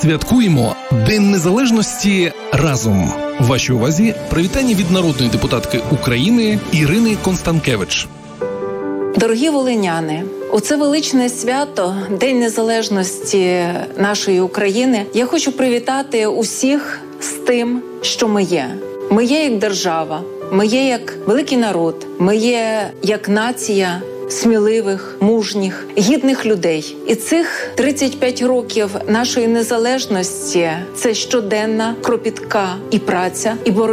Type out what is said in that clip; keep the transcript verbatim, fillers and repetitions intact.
Святкуємо День Незалежності разом. Вашій увазі привітання від народної депутатки України Ірини Констанкевич. Дорогі волиняни, у це величне свято, День Незалежності нашої України, я хочу привітати усіх з тим, що ми є. Ми є як держава, ми є як великий народ, ми є як нація сміливих, мужніх, гідних людей. І цих тридцять п'ять років нашої незалежності – це щоденна, кропітка і праця, і боротьба